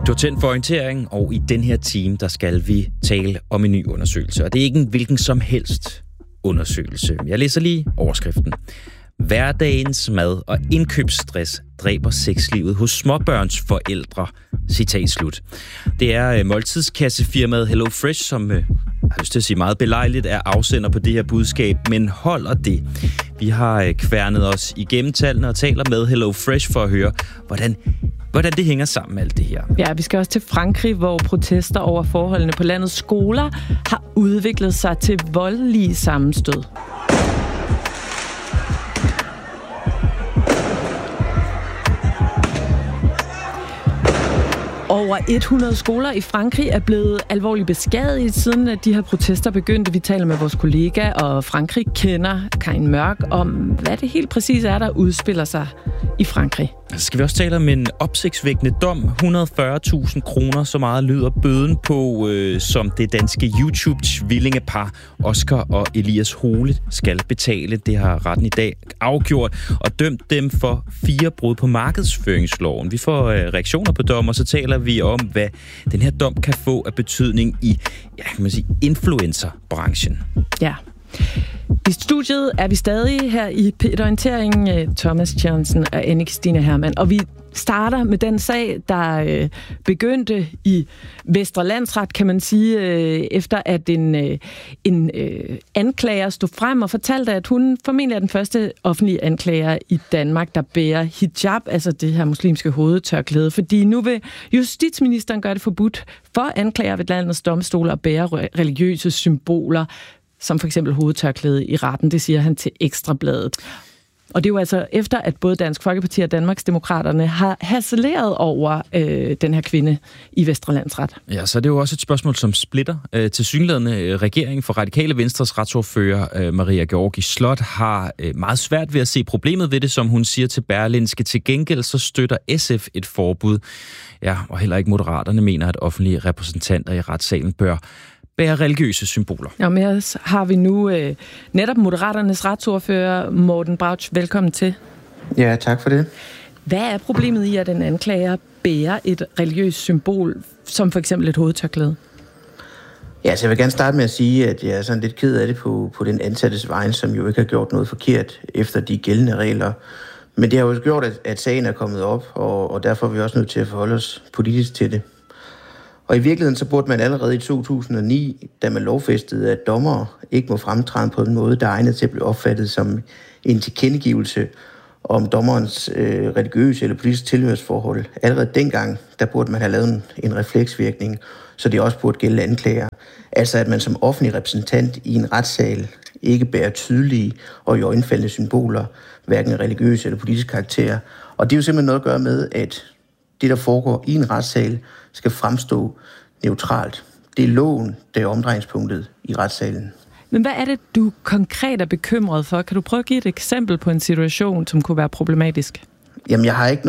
Du har tændt for orientering, og i den her time, der skal vi tale om en ny undersøgelse. Og det er ikke en hvilken som helst undersøgelse. Jeg læser lige overskriften. Hverdagens mad og indkøbsstress dræber sexlivet hos småbørnsforældre. Citat slut. Det er måltidskassefirmaet HelloFresh, som har lyst til at sige meget belejligt, er afsender på det her budskab, men holder det? Vi har kværnet os igennem tallene og taler med HelloFresh for at høre, hvordan det hænger sammen med alt det her. Ja, vi skal også til Frankrig, hvor protester over forholdene på landets skoler har udviklet sig til voldelige sammenstød. Over 100 skoler i Frankrig er blevet alvorligt beskadiget, siden at de her protester begyndte. Vi taler med vores kollega, og Frankrig kender Karin Mørk om, hvad det helt præcis er, der udspiller sig i Frankrig. Så skal vi også tale om en opsigtsvækkende dom. 140.000 kroner, så meget lyder bøden på, som det danske YouTube-tvillingepar Oscar og Elias Hole skal betale. Det har retten i dag afgjort og dømt dem for 4 brud på markedsføringsloven. Vi får reaktioner på dom, og så taler vi om, hvad den her dom kan få af betydning i, influencerbranchen. Ja. I studiet er vi stadig her i P1-orientering, Thomas Johnson og Anne-Christine Hermann. Og vi starter med den sag, der begyndte i Vestre Landsret, kan man sige, efter at en anklager stod frem og fortalte, at hun formentlig er den første offentlige anklager i Danmark, der bærer hijab, altså det her muslimske hovedtørklæde. Fordi nu vil justitsministeren gøre det forbudt for anklager ved landets domstole at bære religiøse symboler, som for eksempel hovedtørklæde i retten, det siger han til Ekstrabladet. Og det er jo altså efter, at både Dansk Folkeparti og Danmarksdemokraterne har harceleret over den her kvinde i Vestre Landsret. Ja, så er det jo også et spørgsmål, som splitter. Tilsyneladende regeringen for Radikale Venstres retsordfører Maria Georgi Slot har meget svært ved at se problemet ved det, som hun siger til Berlingske. Til gengæld så støtter SF et forbud. Ja, og heller ikke Moderaterne mener, at offentlige repræsentanter i retssalen bør bære religiøse symboler. Og med os har vi nu netop Moderaternes retsordfører Morten Brautsch. Velkommen til. Ja, tak for det. Hvad er problemet i, at en anklager bærer et religiøst symbol, som for eksempel et hovedtørklæde? Ja, så jeg vil gerne starte med at sige, at jeg er sådan lidt ked af det på den ansattes vejen, som jo ikke har gjort noget forkert efter de gældende regler. Men det har jo gjort, at sagen er kommet op, og derfor er vi også nødt til at forholde os politisk til det. Og i virkeligheden så burde man allerede i 2009, da man lovfæstede, at dommere ikke må fremtræde på en måde, der er egnet til at blive opfattet som en tilkendegivelse om dommerens religiøse eller politiske tilhørsforhold. Allerede dengang, der burde man have lavet en refleksvirkning, så det også burde gælde anklager. Altså at man som offentlig repræsentant i en retssal ikke bærer tydelige og iøjnefaldende symboler, hverken religiøse eller politiske karakterer. Og det er jo simpelthen noget at gøre med, at det, der foregår i en retssal, skal fremstå neutralt. Det er loven, der er omdrejningspunktet i retssalen. Men hvad er det, du konkret er bekymret for? Kan du prøve at give et eksempel på en situation, som kunne være problematisk? Jamen, jeg har ikke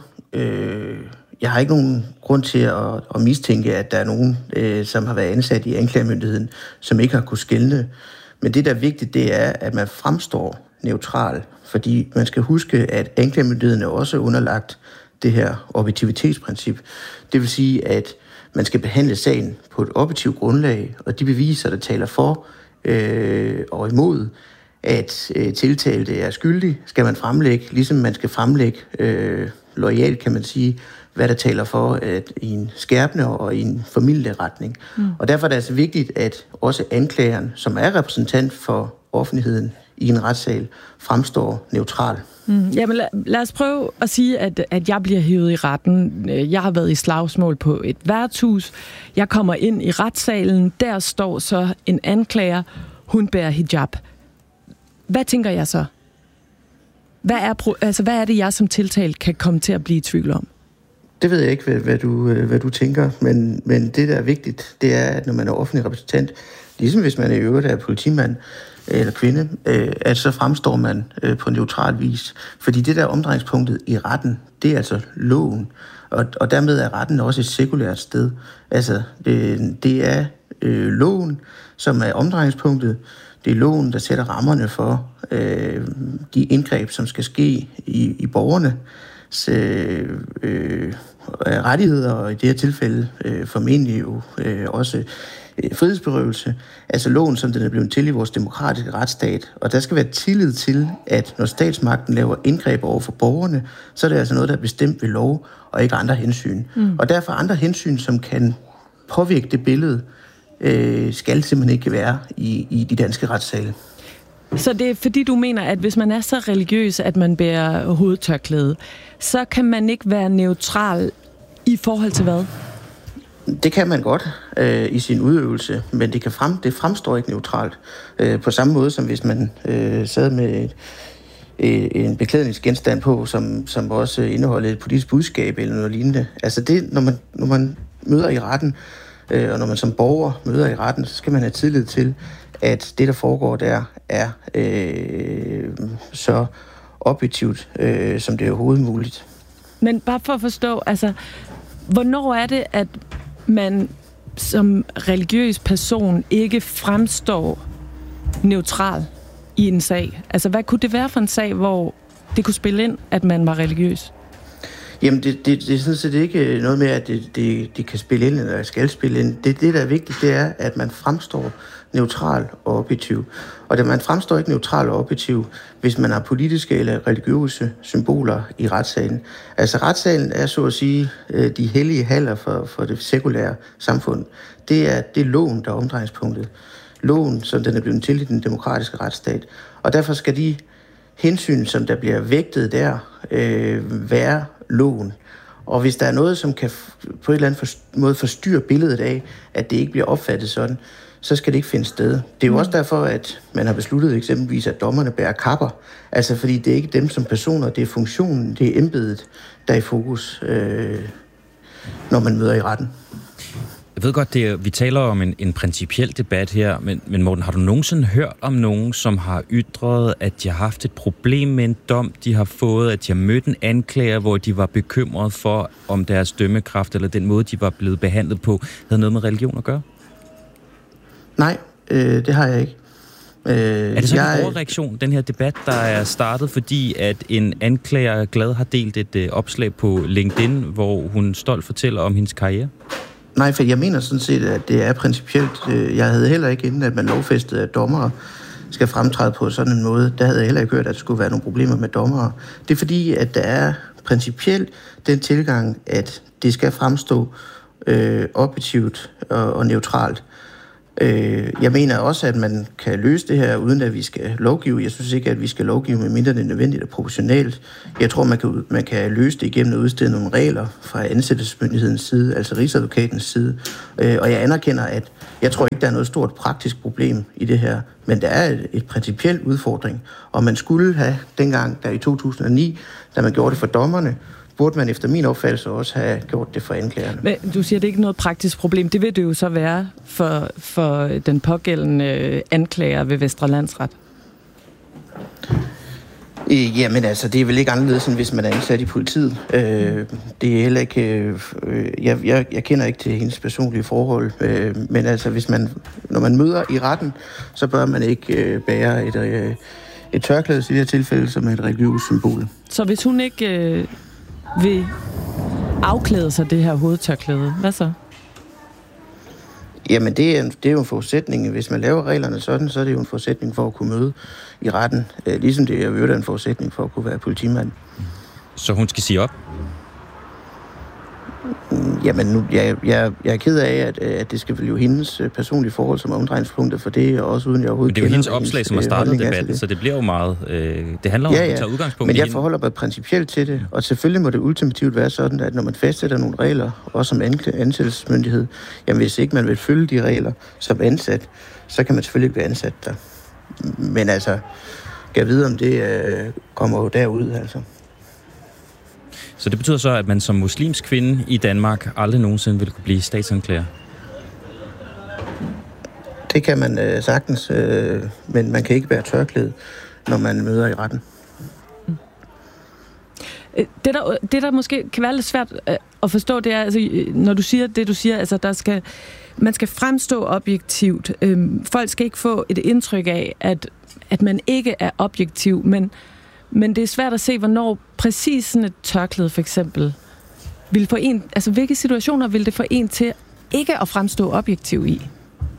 nogen grund til at mistænke, at der er nogen, som har været ansat i anklagemyndigheden, som ikke har kunnet skelne. Men det, der er vigtigt, det er, at man fremstår neutral. Fordi man skal huske, at anklagemyndigheden er også underlagt det her objektivitetsprincip. Det vil sige, at man skal behandle sagen på et objektivt grundlag, og de beviser, der taler for og imod, at tiltalte er skyldig, skal man fremlægge, ligesom man skal fremlægge loyalt, kan man sige, hvad der taler for at i en skærpende og i en familieretning. Og derfor er det altså vigtigt, at også anklageren, som er repræsentant for offentligheden i en retssal, fremstår neutral. Jamen lad os prøve at sige, at jeg bliver hævet i retten. Jeg har været i slagsmål på et værtshus. Jeg kommer ind i retssalen. Der står så en anklager. Hun bærer hijab. Hvad tænker jeg så? Hvad er det, jeg som tiltalt kan komme til at blive i tvivl om? Det ved jeg ikke, hvad du tænker, men det, der er vigtigt, det er, at når man er offentlig repræsentant, ligesom hvis man i øvrigt er politimand eller kvinde, at så fremstår man på neutral vis. Fordi det der omdrejningspunktet i retten, det er altså loven, og dermed er retten også et sekulært sted. Altså, det er loven, som er omdrejningspunktet. Det er loven, der sætter rammerne for de indgreb, som skal ske i borgerne rettigheder, og i det her tilfælde formentlig jo også frihedsberøvelse, altså loven, som den er blevet til i vores demokratiske retsstat. Og der skal være tillid til, at når statsmagten laver indgreb over for borgerne, så er det altså noget, der er bestemt ved lov, og ikke andre hensyn. Og derfor andre hensyn, som kan påvirke det billede, skal simpelthen ikke være i de danske retssale. Så det er fordi, du mener, at hvis man er så religiøs, at man bærer hovedtørklæde, så kan man ikke være neutral i forhold til hvad? Det kan man godt i sin udøvelse, men det fremstår ikke neutralt. På samme måde som hvis man sad med en beklædningsgenstand på, som også indeholder et politisk budskab eller noget lignende. Altså det, når man møder i retten, og når man som borger møder i retten, så skal man have tillid til, at det, der foregår der, er så objektivt, som det er overhovedet muligt. Men bare for at forstå, altså, hvornår er det, at man som religiøs person ikke fremstår neutral i en sag? Altså, hvad kunne det være for en sag, hvor det kunne spille ind, at man var religiøs? Jamen, det er sådan set ikke noget med, at det kan spille ind, eller skal spille ind. Det, der er vigtigt, det er, at man fremstår neutral og objektiv. Og man fremstår ikke neutral og objektiv, hvis man har politiske eller religiøse symboler i retssalen. Altså, retssalen er så at sige de hellige haller for det sekulære samfund. Det er loven, der er omdrejningspunktet. Loven, som den er blevet til i den demokratiske retsstat. Og derfor skal de hensyn, som der bliver vægtet der, være loven. Og hvis der er noget, som kan på en eller anden måde forstyrre billedet af, at det ikke bliver opfattet sådan, så skal det ikke finde sted. Det er jo også derfor, at man har besluttet eksempelvis, at dommerne bærer kapper. Altså fordi det er ikke dem som personer, det er funktionen, det er embedet, der er i fokus, når man møder i retten. Jeg ved godt, vi taler om en principiel debat her, men Morten, har du nogensinde hørt om nogen, som har ytret, at de har haft et problem med en dom, de har fået, at de har mødt en anklager, hvor de var bekymret for, om deres dømmekraft eller den måde, de var blevet behandlet på, havde noget med religion at gøre? Nej, det har jeg ikke. Er det så en overreaktion, den her debat, der er startet, fordi at en anklager glad har delt et opslag på LinkedIn, hvor hun stolt fortæller om hendes karriere? Nej, for jeg mener sådan set, at det er principielt. Jeg havde heller ikke inden, at man lovfæstede, at dommere skal fremtræde på sådan en måde. Der havde jeg heller ikke hørt, at der skulle være nogle problemer med dommere. Det er fordi, at der er principielt den tilgang, at det skal fremstå objektivt og neutralt. Jeg mener også, at man kan løse det her, uden at vi skal lovgive. Jeg synes ikke, at vi skal lovgive, medmindre det er nødvendigt og proportionalt. Jeg tror, man kan løse det igennem at udstede nogle regler fra ansættelsesmyndighedens side, altså Rigsadvokatens side. Og jeg anerkender, at jeg tror ikke, der er noget stort praktisk problem i det her, men der er et principielt udfordring. Og man skulle have dengang, der i 2009, da man gjorde det for dommerne, burde man efter min opfattelse også have gjort det for anklagerne. Men du siger, det er ikke noget praktisk problem. Det vil det jo så være for den pågældende anklager ved Vestre Landsret. Jamen altså, det er vel ikke anderledes, end hvis man er ansat i politiet. Det er heller ikke... Jeg kender ikke til hendes personlige forhold, men altså, når man møder i retten, så bør man ikke bære et tørklæde i det her tilfælde, som er et religiøst symbol. Så hvis hun ikke vil afklæde sig det her hovedtørklæde, hvad så? Jamen, det er jo en forudsætning. Hvis man laver reglerne sådan, så er det jo en forudsætning for at kunne møde i retten. Ligesom det er jo en forudsætning for at kunne være politimand. Så hun skal sige op? Jamen, jeg er ked af, at det skal vel jo hendes personlige forhold som omdrejningspunktet for det, og også uden jeg overhovedet kender. Men det er jo hendes opslag, som har startet debatten, så det bliver jo meget... det handler om at tage udgangspunkt i men jeg forholder mig principielt til det, og selvfølgelig må det ultimativt være sådan, at når man fastsætter nogle regler, også som ansættelsesmyndighed, jamen hvis ikke man vil følge de regler som ansat, så kan man selvfølgelig ikke være ansat der. Men altså, kan jeg vide, om det kommer jo derud, altså. Så det betyder så, at man som muslimsk kvinde i Danmark aldrig nogensinde vil kunne blive statsanklager? Det kan man sagtens, men man kan ikke bære tørklæde, når man møder i retten. Det, der måske kan være lidt svært at forstå, det er, altså, når du siger det, du siger, altså man skal fremstå objektivt. Folk skal ikke få et indtryk af, at man ikke er objektiv, men det er svært at se, hvornår præcis sådan et tørklæde for eksempel hvilke situationer vil det få en til ikke at fremstå objektiv i?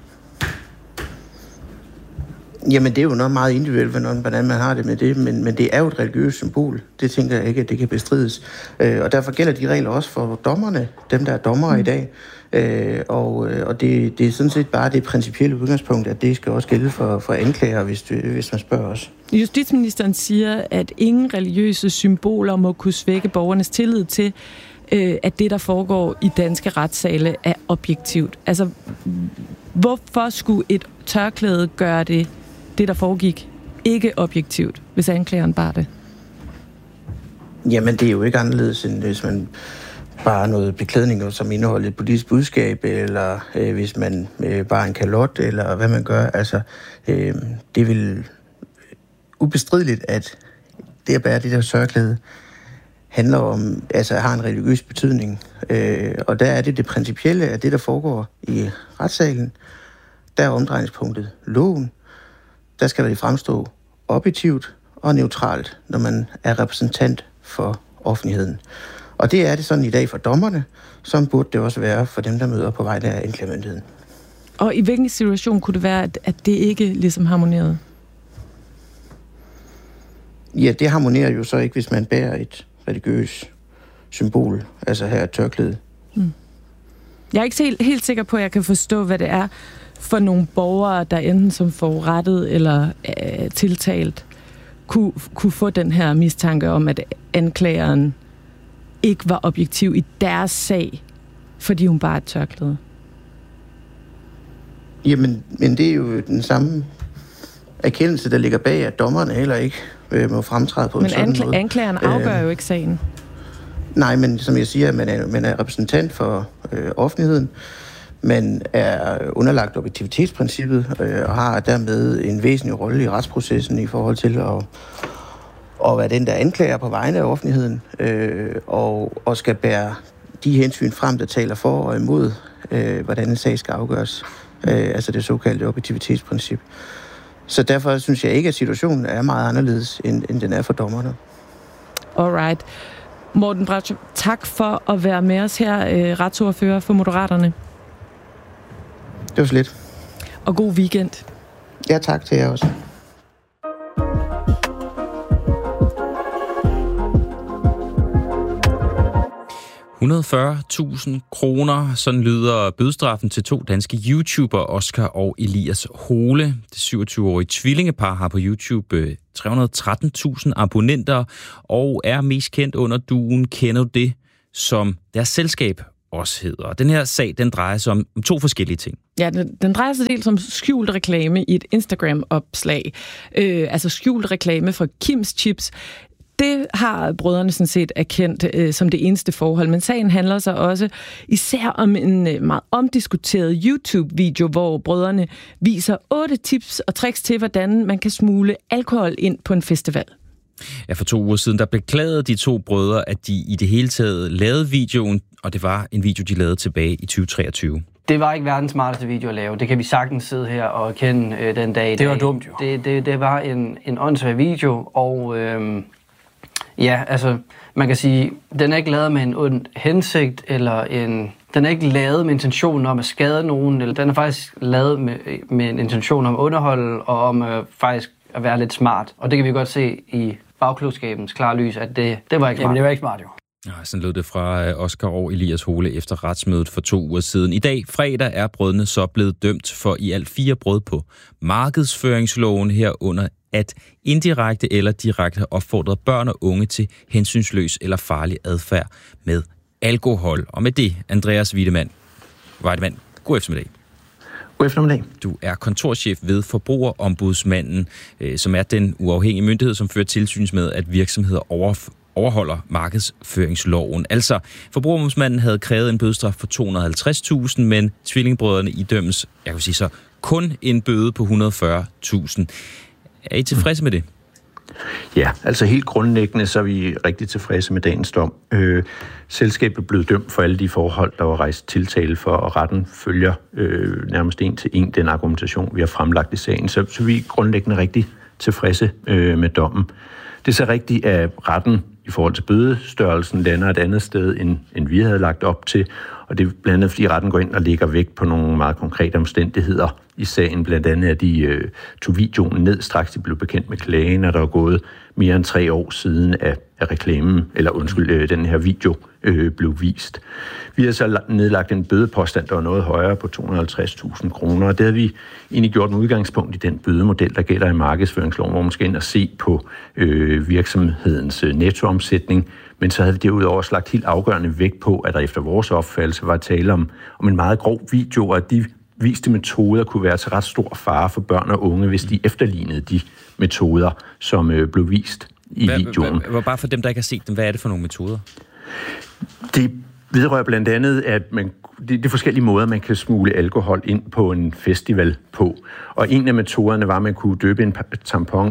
Jamen, det er jo noget meget individuelt, hvordan man har det med det, men det er jo et religiøst symbol. Det tænker jeg ikke, at det kan bestrides. Og derfor gælder de regler også for dommerne, dem der er dommere i dag. Og det er sådan set bare det principielle udgangspunkt, at det skal også gælde for anklager, hvis man spørger os. Justitsministeren siger, at ingen religiøse symboler må kunne svække borgernes tillid til, at det, der foregår i danske retssale, er objektivt. Altså, hvorfor skulle et tørklæde gøre det, der foregik, ikke objektivt, hvis anklageren bare det? Jamen, det er jo ikke anderledes, end hvis man bare noget beklædning, som indeholder et politisk budskab, eller hvis man bare en kalot, eller hvad man gør. Altså, det er vel ubestrideligt, at det at bære det der tørklæde handler om, altså har en religiøs betydning. Og der er det principielle, at det, der foregår i retssalen, der er omdrejningspunktet loven. Der skal det fremstå objektivt og neutralt, når man er repræsentant for offentligheden. Og det er det sådan i dag for dommerne, som burde det også være for dem, der møder på vej af anklagemyndigheden. Og i hvilken situation kunne det være, at det ikke ligesom harmonerede? Ja, det harmonerer jo så ikke, hvis man bærer et religiøst symbol, altså her et tørklæde. Jeg er ikke helt sikker på, at jeg kan forstå, hvad det er for nogle borgere, der enten som forurettet eller tiltalt, kunne få den her mistanke om, at anklageren ikke var objektiv i deres sag, fordi hun bare er et tørklæde. Jamen, men det er jo den samme erkendelse, der ligger bag, at dommerne heller ikke må fremtræde på en sådan måde. Men anklageren afgør jo ikke sagen. Nej, men som jeg siger, man er repræsentant for offentligheden. Man er underlagt objektivitetsprincippet og har dermed en væsentlig rolle i retsprocessen i forhold til at være den, der anklager på vegne af offentligheden og skal bære de hensyn frem, der taler for og imod, hvordan en sag skal afgøres. Altså det såkaldte objektivitetsprincip. Så derfor synes jeg ikke, at situationen er meget anderledes, end den er for dommerne. Alright. Morten Brattrup, tak for at være med os her, retsordfører for Moderaterne. Det var så lidt. Og god weekend. Ja, tak til jer også. $140.000 kroner. Sådan lyder bødestraffen til 2 danske YouTubere, Oscar og Elias Hole. Det 27-årige tvillingepar har på YouTube 313.000 abonnenter og er mest kendt under duoen Kender du det, som deres selskab også hedder. Den her sag, den drejer sig om 2 forskellige ting. Ja, den drejer sig dels om skjult reklame i et Instagram-opslag. Altså skjult reklame for Kims Chips. Det har brødrene sådan set erkendt som det eneste forhold, men sagen handler så også især om en meget omdiskuteret YouTube-video, hvor brødrene viser 8 tips og tricks til, hvordan man kan smugle alkohol ind på en festival. Ja, for 2 uger siden, der beklagede de 2 brødre, at de i det hele taget lavede videoen, og det var en video, de lavede tilbage i 2023. Det var ikke verdens smarteste video at lave. Det kan vi sagtens sidde her og kende den dag i dag. Det var dumt jo. Det var en åndssvag video, og ja, altså man kan sige, den er ikke lavet med en ond hensigt, eller den er ikke lavet med intentionen om at skade nogen, eller den er faktisk lavet med en intention om at underholde, og om faktisk at være lidt smart. Og det kan vi godt se i bagklogskabens klare lys, at det var ikke smart. Jamen, det var ikke smart jo. Ja, sådan lød det fra Oscar og Elias Hole efter retsmødet for 2 uger siden. I dag, fredag, er brødrene så blevet dømt for i alt 4 brud på markedsføringsloven herunder at indirekte eller direkte opfordre børn og unge til hensynsløs eller farlig adfærd med alkohol. Og med det, Andreas Wiedemann, god eftermiddag. God eftermiddag. Du er kontorchef ved Forbrugerombudsmanden, som er den uafhængige myndighed, som fører tilsyn med, at virksomheder overholder markedsføringsloven. Altså, Forbrugerombudsmanden havde krævet en bødestraf for 250.000, men tvillingbrødrene idømmes, jeg kan sige så, kun en bøde på 140.000. Er I tilfredse med det? Ja, altså helt grundlæggende, så er vi rigtig tilfredse med dagens dom. Selskabet blev dømt for alle de forhold, der var rejst tiltale for, og retten følger nærmest en til en den argumentation, vi har fremlagt i sagen. Så vi er grundlæggende rigtig tilfredse med dommen. Det er så rigtigt, at retten i forhold til bødestørrelsen lander et andet sted, end vi havde lagt op til. Og det er blandt andet, fordi retten går ind og lægger vægt på nogle meget konkrete omstændigheder i sagen. Blandt andet, at de tog videoen ned, straks de blev bekendt med klagen, og der er gået mere end 3 år siden af reklamen, eller den her video blev vist. Vi har så nedlagt en bødepåstand, der var noget højere på 250.000 kroner, og det havde vi egentlig gjort med udgangspunkt i den bødemodel, der gælder i markedsføringsloven, hvor man skal ind og se på virksomhedens nettoomsætning, men så havde vi derudover lagt helt afgørende vægt på, at der efter vores opfattelse var tale om en meget grov video, og at de viste metoder kunne være til ret stor fare for børn og unge, hvis de efterlignede de metoder, som blev vist i videoen. Bare for dem, der ikke har set dem, hvad er det for nogle metoder? Det vedrører blandt andet, at det er forskellige måder, man kan smule alkohol ind på en festival på. Og en af metoderne var, at man kunne døbe en tampon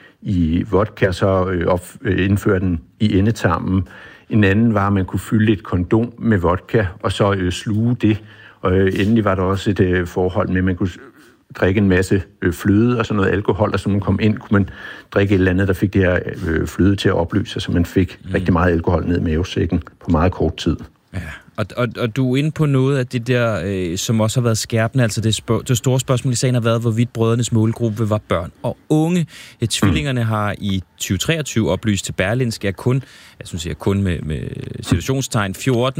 i vodka, så indføre den i endetarmen. En anden var, at man kunne fylde et kondom med vodka, og så sluge det. Og endelig var der også et forhold med, at man kunne drikke en masse fløde og sådan noget alkohol, og så man kom ind, kunne man drikke et eller andet, der fik det her fløde til at opløse, så man fik rigtig meget alkohol ned i mavesækken på meget kort tid. Ja. Og du er inde på noget af det der, som også har været skærpende, altså det store spørgsmål i sagen har været, hvorvidt brødrenes målgruppe var børn og unge. Tvillingerne har i 2023 oplyst til Berlingske, at kun med situationstegn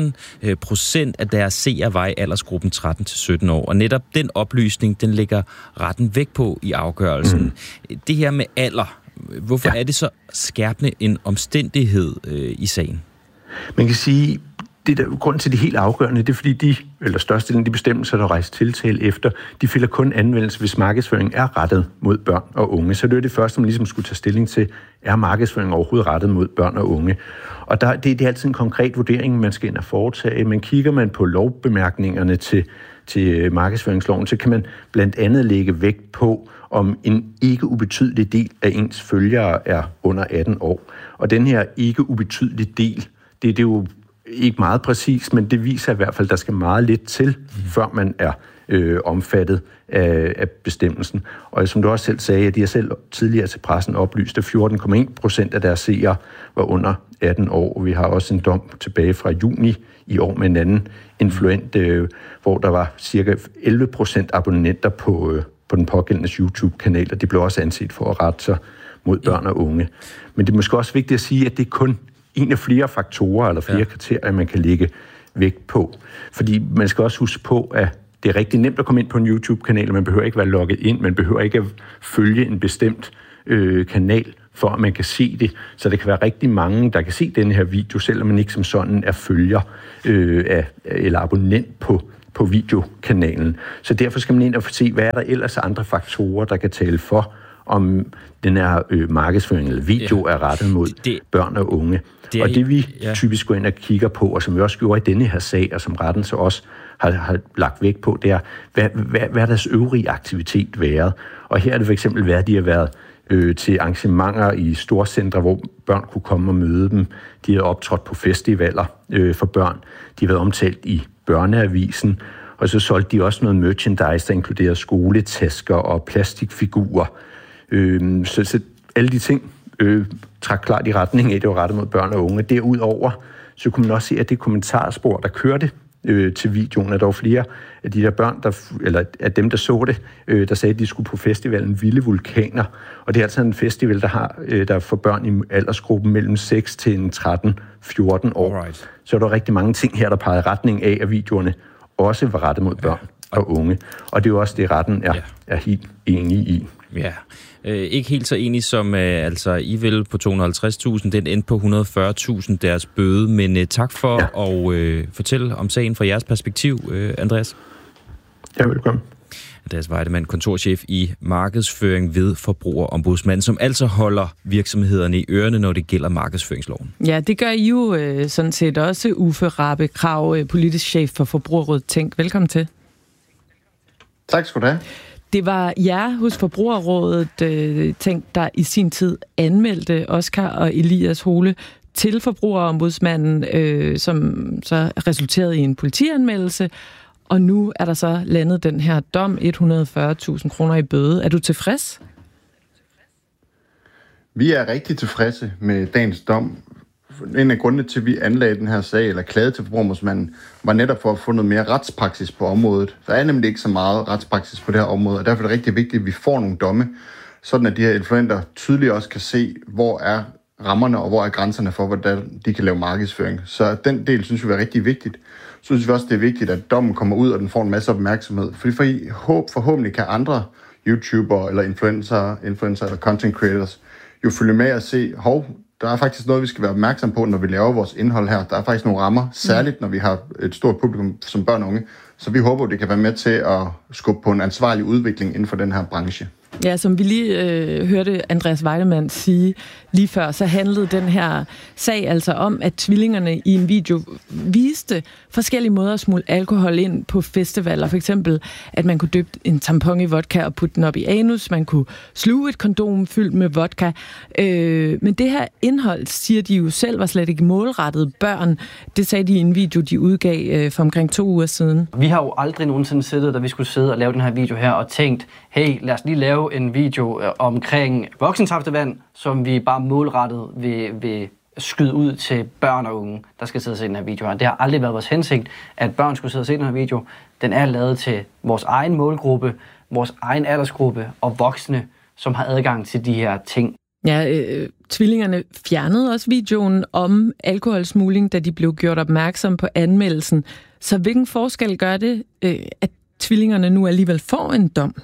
14% af deres seere var i aldersgruppen 13-17 år. Og netop den oplysning, den lægger retten vægt på i afgørelsen. Det her med alder, hvorfor er det så skærpende en omstændighed i sagen? Man kan sige, det der grund til de helt afgørende, det er fordi størstedelen af de bestemmelser, der rejser tiltale efter, de finder kun anvendelse, hvis markedsføring er rettet mod børn og unge. Så det er det første, man ligesom skulle tage stilling til, er markedsføring overhovedet rettet mod børn og unge? Og det er altid en konkret vurdering, man skal ind og foretage. Men kigger man på lovbemærkningerne til markedsføringsloven, så kan man blandt andet lægge vægt på, om en ikke ubetydelig del af ens følgere er under 18 år. Og den her ikke ubetydelige del, det er jo ikke meget præcis, men det viser i hvert fald, at der skal meget lidt til, før man er omfattet af bestemmelsen. Og som du også selv sagde, at de har selv tidligere til pressen oplyst, at 14,1% af deres seere var under 18 år. Og vi har også en dom tilbage fra juni i år med en anden influent, hvor der var cirka 11% abonnenter på den pågældende YouTube-kanal, og det blev også anset for at rette sig mod børn og unge. Men det er måske også vigtigt at sige, at det er kun en af flere faktorer eller flere kriterier, man kan lægge vægt på. Fordi man skal også huske på, at det er rigtig nemt at komme ind på en YouTube-kanal, og man behøver ikke være logget ind, man behøver ikke at følge en bestemt kanal, for at man kan se det. Så der kan være rigtig mange, der kan se den her video, selvom man ikke som sådan er følger eller abonnent på videokanalen. Så derfor skal man ind og se, hvad er der ellers andre faktorer, der kan tale for, om den her markedsføring eller video er rettet mod børn og unge. Og det vi typisk går ind og kigger på, og som vi også gjorde i denne her sag, og som retten så også har lagt vægt på, det er, hvad er deres øvrige aktivitet været? Og her er det for eksempel været, at de har været til arrangementer i storcentre, hvor børn kunne komme og møde dem. De har optrådt på festivaler for børn. De har været omtalt i børneavisen, og så solgte de også noget merchandise, der inkluderede skoletasker og plastikfigurer. Så alle de ting trak klart i retning af, det var rettet mod børn og unge. Derudover så kunne man også se, at det kommentarspor, der kørte til videoen, at der var flere af de der børn, eller af dem, der så det, der sagde, at de skulle på festivalen Vilde Vulkaner. Og det er altså en festival, der for børn i aldersgruppen mellem 6 til 13-14 år. Alright. Så er der rigtig mange ting her, der pegede i retning af, at videoerne også var rettet mod børn og unge. Og det er jo også det, retten er helt enig i. Ja, ikke helt så enig som I vil på 250.000. Den endte på 140.000 deres bøde. Men tak for at fortælle om sagen fra jeres perspektiv, Andreas. Ja, velkommen. Andreas Weidemann, kontorchef i markedsføring ved Forbrugerombudsmanden, som altså holder virksomhederne i ørerne, når det gælder markedsføringsloven. Ja, det gør I jo sådan set også. Uffe Rabe Krag, politisk chef for Forbrugerrådet Tænk. Velkommen til. Tak skal du have. Det var jer hos Forbrugerrådet Tænk, der i sin tid anmeldte Oscar og Elias Hole til Forbrugerombudsmanden, som så resulterede i en politianmeldelse. Og nu er der så landet den her dom, 140.000 kroner i bøde. Er du tilfreds? Vi er rigtig tilfredse med dagens dom, en af grundene til, at vi anlagde den her sag, eller klagede til Forbrugerombudsmanden, var netop for at få noget mere retspraksis på området. Der er nemlig ikke så meget retspraksis på det her område, og derfor er det rigtig vigtigt, at vi får nogle domme, sådan at de her influenter tydeligt også kan se, hvor er rammerne, og hvor er grænserne for, hvordan de kan lave markedsføring. Så den del synes vi er rigtig vigtigt. Så synes vi også, det er vigtigt, at dommen kommer ud, og den får en masse opmærksomhed. Fordi forhåbentlig kan andre YouTubere eller influencer eller content creators jo følge med og se, der er faktisk noget, vi skal være opmærksom på, når vi laver vores indhold her. Der er faktisk nogle rammer, særligt når vi har et stort publikum som børn og unge. Så vi håber, det kan være med til at skubbe på en ansvarlig udvikling inden for den her branche. Ja, som vi lige hørte Andreas Weidemann sige lige før, så handlede den her sag altså om, at tvillingerne i en video viste forskellige måder at smule alkohol ind på festivaler. For eksempel, at man kunne dyppe en tampon i vodka og putte den op i anus. Man kunne sluge et kondom fyldt med vodka. Men det her indhold, siger de jo selv, var slet ikke målrettet børn. Det sagde de i en video, de udgav for omkring 2 uger siden. Vi har jo aldrig nogensinde siddet, da vi skulle sidde og lave den her video her, og tænkt, hey, lad os lige lave en video omkring voksensaftvand, som vi bare målrettet vil skyde ud til børn og unge, der skal sidde og se den her video her. Det har aldrig været vores hensigt, at børn skulle sidde og se den her video. Den er lavet til vores egen målgruppe, vores egen aldersgruppe og voksne, som har adgang til de her ting. Ja, tvillingerne fjernede også videoen om alkoholsmugling, da de blev gjort opmærksom på anmeldelsen. Så hvilken forskel gør det, at tvillingerne nu alligevel får en dom?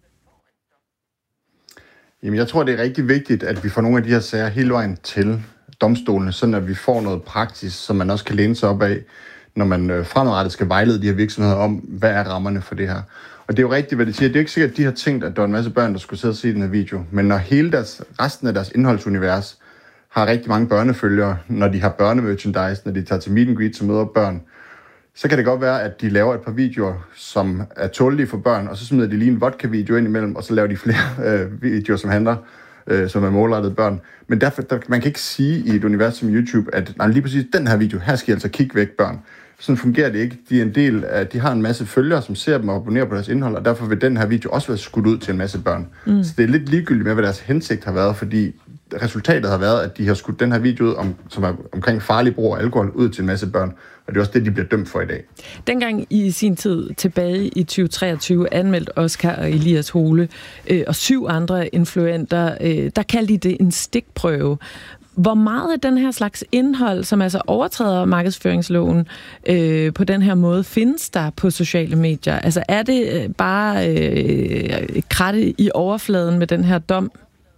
Jamen, jeg tror, det er rigtig vigtigt, at vi får nogle af de her sager hele vejen til domstolene, sådan at vi får noget praksis, som man også kan læne sig op af, når man fremadrettet skal vejlede de her virksomheder om, hvad er rammerne for det her. Og det er jo rigtigt, hvad de siger. Det er ikke sikkert, at de har tænkt, at der var en masse børn, der skulle sidde og se den her video. Men når hele resten af deres indholdsunivers har rigtig mange børnefølgere, når de har børnemerchandise, når de tager til meet and greet, som møder børn, så kan det godt være, at de laver et par videoer, som er tålelige for børn, og så smider de lige en vodka-video ind imellem, og så laver de flere videoer, som handler, som er målrettet børn. Men man kan ikke sige i et univers som YouTube, at lige præcis den her video, her skal I altså kigge væk børn. Sådan fungerer det ikke. De har en masse følgere, som ser dem og abonnerer på deres indhold, og derfor vil den her video også være skudt ud til en masse børn. Så det er lidt ligegyldigt med, hvad deres hensigt har været, fordi resultatet har været, at de har skudt den her video ud, som er omkring farlig brug af alkohol, ud til en masse børn. Og det er også det, de bliver dømt for i dag. Dengang i sin tid tilbage i 2023 anmeldte Oscar og Elias Hole og 7 andre influenter, der kaldte de det en stikprøve. Hvor meget af den her slags indhold, som altså overtræder markedsføringsloven på den her måde, findes der på sociale medier? Altså er det bare kratte i overfladen med den her dom?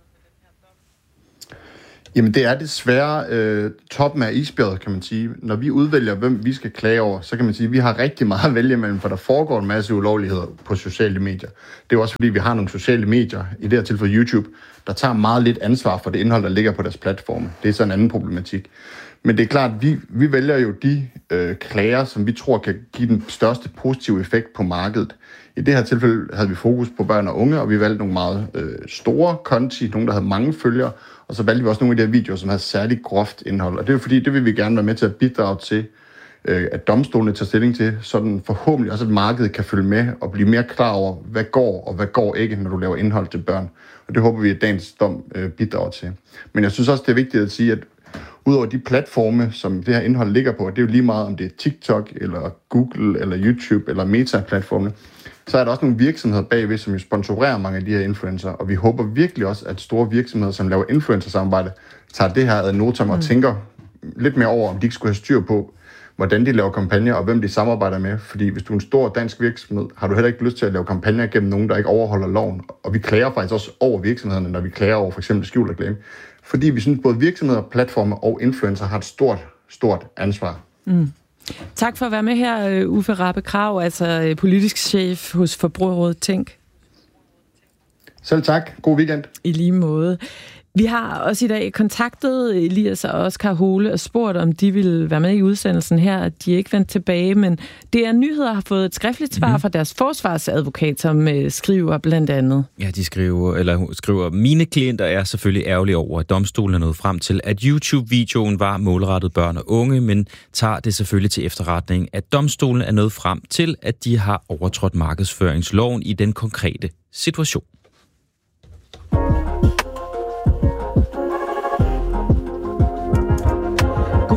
Jamen det er desværre toppen af isbjerget, kan man sige. Når vi udvælger, hvem vi skal klage over, så kan man sige, at vi har rigtig meget at vælge mellem, for der foregår en masse ulovligheder på sociale medier. Det er også fordi, vi har nogle sociale medier, i det her tilfælde YouTube, der tager meget lidt ansvar for det indhold, der ligger på deres platforme. Det er så en anden problematik. Men det er klart, at vi vælger jo de klager, som vi tror kan give den største positive effekt på markedet. I det her tilfælde havde vi fokus på børn og unge, og vi valgte nogle meget store konti, nogle der havde mange følgere, og så valgte vi også nogle af de her videoer, som havde særligt groft indhold. Og det er fordi, det vil vi gerne være med til at bidrage til, at domstolene tager stilling til, sådan forhåbentlig også, at markedet kan følge med og blive mere klar over, hvad går og hvad går ikke, når du laver indhold til børn. Og det håber vi, at dagens dom bidrager til. Men jeg synes også, det er vigtigt at sige, at udover de platforme, som det her indhold ligger på, det er jo lige meget, om det er TikTok, eller Google, eller YouTube, eller Meta-platformene, så er der også nogle virksomheder bagved, som jo sponsorerer mange af de her influencer, og vi håber virkelig også, at store virksomheder, som laver influencer-samarbejde, tager det her ad notam og tænker lidt mere over, om de ikke skulle have styr på, hvordan de laver kampagner, og hvem de samarbejder med. Fordi hvis du er en stor dansk virksomhed, har du heller ikke lyst til at lave kampagner gennem nogen, der ikke overholder loven. Og vi klager faktisk også over virksomhederne, når vi klager over for eksempel skjult reklame. Fordi vi synes, både virksomheder, platformer og influencer har et stort ansvar. Tak for at være med her, Uffe Rappe Krag, altså politisk chef hos Forbrugerrådet Tænk. Selv tak. God weekend. I lige måde. Vi har også i dag kontaktet Elias og Oscar Hole og spurgt, om de ville være med i udsendelsen her. De er ikke vendt tilbage, men DR Nyheder har fået et skriftligt svar fra deres forsvarsadvokat, som skriver blandt andet. Ja, de skriver, mine klienter er selvfølgelig ærgerlige over, at domstolen er nået frem til, at YouTube-videoen var målrettet børn og unge, men tager det selvfølgelig til efterretning, at domstolen er nået frem til, at de har overtrådt markedsføringsloven i den konkrete situation.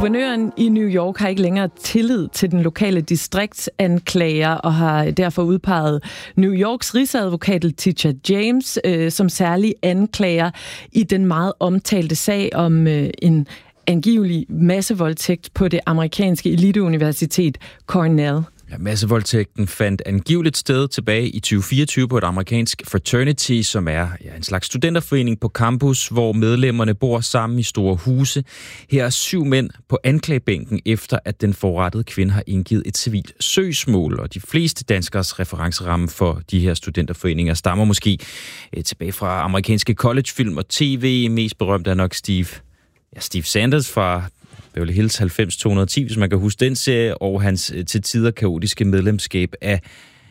Guvernøren i New York har ikke længere tillid til den lokale distriktsanklager og har derfor udpeget New Yorks rigsadvokat Letitia James som særlig anklager i den meget omtalte sag om en angivelig massevoldtægt på det amerikanske eliteuniversitet Cornell. Ja, massevoldtægten fandt angiveligt sted tilbage i 2024 på et amerikansk fraternity, som er en slags studenterforening på campus, hvor medlemmerne bor sammen i store huse. Her er 7 mænd på anklagebænken, efter at den forurettede kvinde har indgivet et civilt søgsmål. Og de fleste danskers referenceramme for de her studenterforeninger stammer måske tilbage fra amerikanske collegefilm og tv. Mest berømt er nok Steve Sanders fra Beverly Hills 90210, hvis man kan huske den serie, og hans til tider kaotiske medlemskab af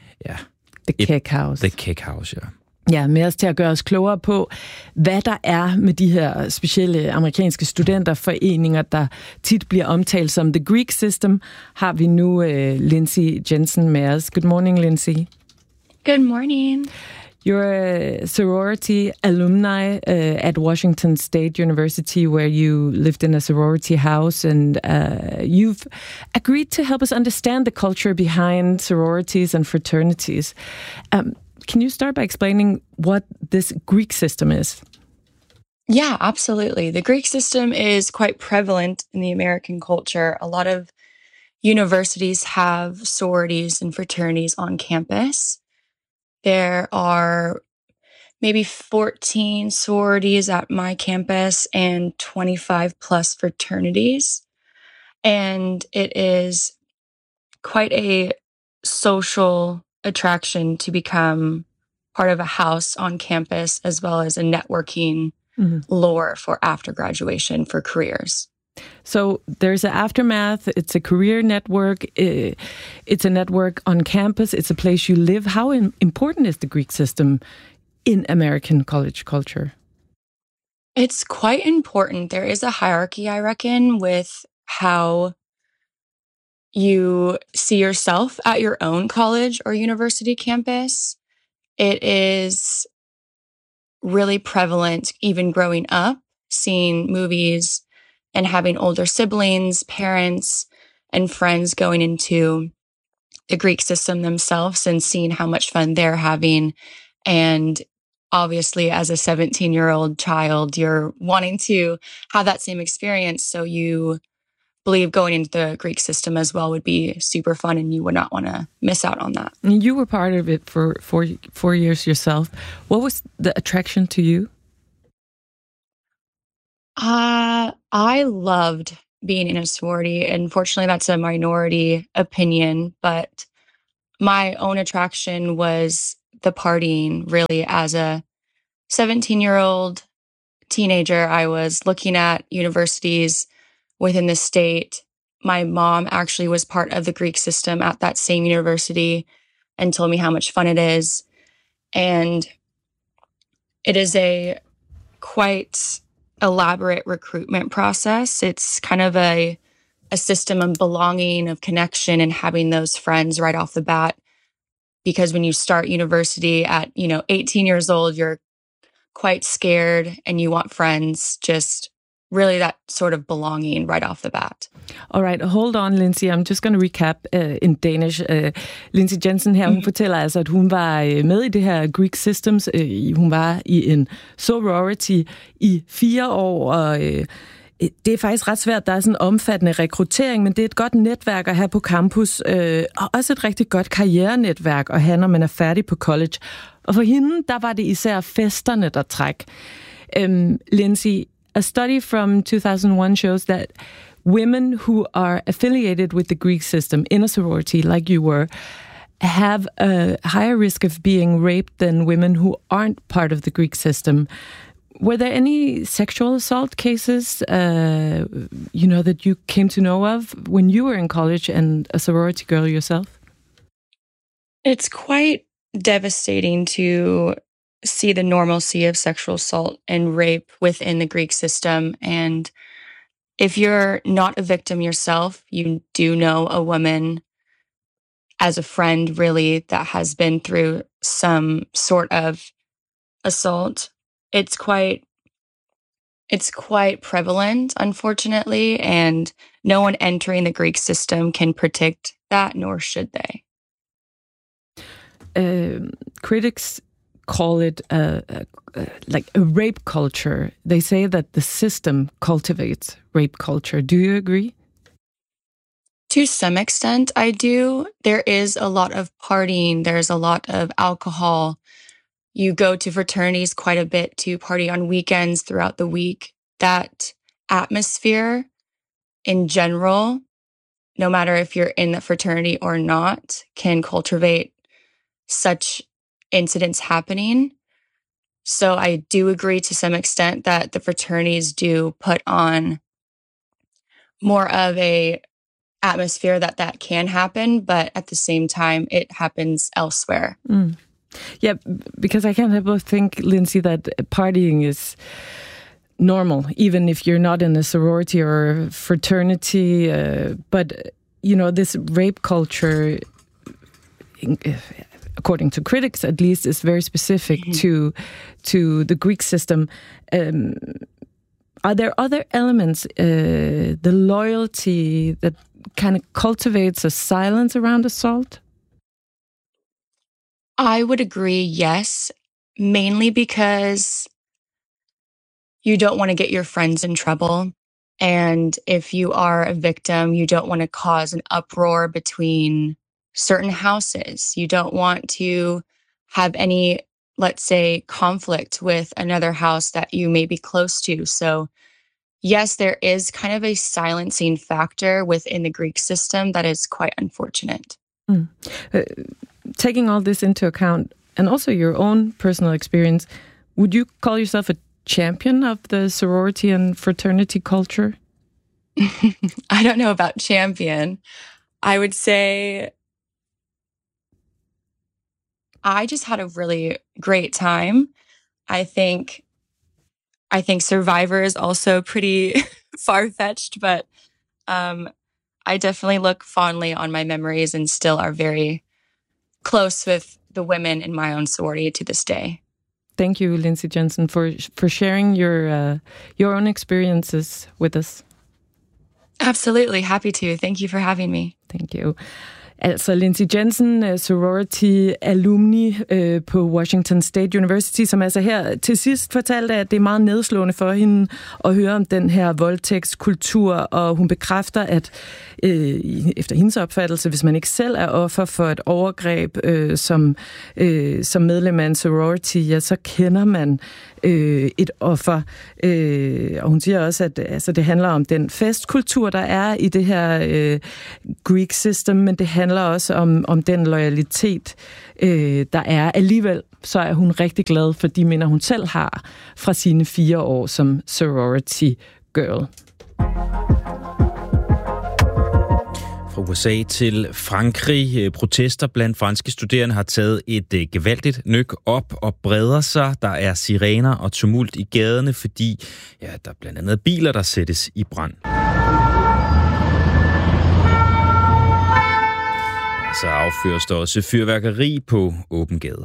The Keg House. The Keg House, ja. Ja, med os til at gøre os klogere på, hvad der er med de her specielle amerikanske studenterforeninger, der tit bliver omtalt som The Greek System, har vi nu Lindsay Jensen med os. Good morning, Lindsay. Good morning. You're a sorority alumni at Washington State University, where you lived in a sorority house, and you've agreed to help us understand the culture behind sororities and fraternities. Can you start by explaining what this Greek system is? Yeah, absolutely. The Greek system is quite prevalent in the American culture. A lot of universities have sororities and fraternities on campus. There are maybe 14 sororities at my campus and 25 plus fraternities. And it is quite a social attraction to become part of a house on campus, as well as a networking lure for after graduation for careers. So there's an aftermath, it's a career network, it's a network on campus, it's a place you live. How important is the Greek system in American college culture? It's quite important. There is a hierarchy, I reckon, with how you see yourself at your own college or university campus. It is really prevalent even growing up, seeing movies and having older siblings, parents, and friends going into the Greek system themselves and seeing how much fun they're having. And obviously, as a 17-year-old child, you're wanting to have that same experience. So you believe going into the Greek system as well would be super fun, and you would not want to miss out on that. You were part of it for 4 years yourself. What was the attraction to you? I loved being in a sorority. Unfortunately, that's a minority opinion, but my own attraction was the partying. Really, as a 17-year-old teenager, I was looking at universities within the state. My mom actually was part of the Greek system at that same university and told me how much fun it is. And it is a quite elaborate recruitment process. It's kind of a system of belonging, of connection, and having those friends right off the bat. Because when you start university at, 18 years old, you're quite scared and you want friends, just really that sort of belonging right off the bat. All right, hold on, Lindsay. I'm just going to recap in Danish. Lindsay Jensen her, hun fortæller altså, at hun var med i det her Greek Systems. Hun var i en sorority i 4 år, og det er faktisk ret svært. Der er sådan en omfattende rekruttering, men det er et godt netværk at have på campus, og også et rigtig godt karrierenetværk at have, når man er færdig på college. Og for hende, der var det især festerne, der træk. Lindsay, a study from 2001 shows that women who are affiliated with the Greek system in a sorority, like you were, have a higher risk of being raped than women who aren't part of the Greek system. Were there any sexual assault cases, that you came to know of when you were in college and a sorority girl yourself? It's quite devastating to see the normalcy of sexual assault and rape within the Greek system. And if you're not a victim yourself, you do know a woman as a friend, really, that has been through some sort of assault. It's quite it's quite prevalent, unfortunately, and no one entering the Greek system can predict that, nor should they. Critics call it like a rape culture. They say that the system cultivates rape culture. Do you agree? To some extent, I do. There is a lot of partying. There's a lot of alcohol. You go to fraternities quite a bit to party on weekends throughout the week. That atmosphere in general, no matter if you're in the fraternity or not, can cultivate such incidents happening. So I do agree to some extent that the fraternities do put on more of a atmosphere that can happen, but at the same time, it happens elsewhere. Mm. Yeah, because I can't help but think, Lindsay, that partying is normal, even if you're not in a sorority or a fraternity. But, you know, this rape culture, according to critics at least, is very specific to the Greek system. Are there other elements, the loyalty that kind of cultivates a silence around assault? I would agree, yes, mainly because you don't want to get your friends in trouble. And if you are a victim, you don't want to cause an uproar between certain houses. You don't want to have any, let's say, conflict with another house that you may be close to. So yes, there is kind of a silencing factor within the Greek system that is quite unfortunate. Taking all this into account, and also your own personal experience, would you call yourself a champion of the sorority and fraternity culture? I don't know about champion. I would say I just had a really great time. I think Survivor is also pretty far-fetched, but I definitely look fondly on my memories and still are very close with the women in my own sorority to this day. Thank you, Lindsay Jensen, for sharing your own experiences with us. Absolutely. Happy to. Thank you for having me. Thank you. Altså Lindsay Jensen, sorority alumni på Washington State University, som altså her til sidst fortalte, at det er meget nedslående for hende at høre om den her voldtægtskultur, og hun bekræfter, at efter hendes opfattelse, hvis man ikke selv er offer for et overgreb som medlem af en sorority, ja, så kender man et offer. Og hun siger også, at altså, det handler om den festkultur, der er i det her Greek system, men det handler også om den loyalitet, der er. Alligevel så er hun rigtig glad for de minder, hun selv har fra sine 4 år som sorority girl. Fra USA til Frankrig. Protester blandt franske studerende har taget et gevaldigt nøk op og breder sig. Der er sirener og tumult i gaderne, fordi der er blandt andet biler, der sættes i brand. Så affyres der også fyrværkeri på åben gade.